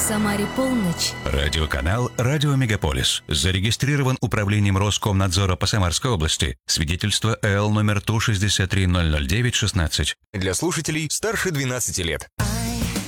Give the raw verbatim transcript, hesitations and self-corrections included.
Самаре полночь. Радиоканал «Радио Мегаполис». Зарегистрирован управлением Роскомнадзора по Самарской области. Свидетельство Л номер Ту шестьдесят три ноль ноль девять шестнадцать. Для слушателей старше двенадцати лет.